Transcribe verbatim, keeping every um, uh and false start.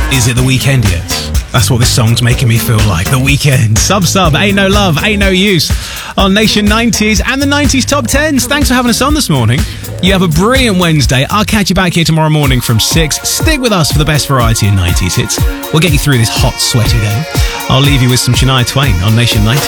Is it the weekend yet? That's what this song's making me feel like. The weekend. Sub Sub, Ain't No Love, Ain't No Use on Nation nineties and the nineties Top Tens. Thanks for having us on this morning. You have a brilliant Wednesday. I'll catch you back here tomorrow morning from six. Stick with us for the best variety of nineties hits. We'll get you through this hot, sweaty day. I'll leave you with some Shania Twain on Nation ninety.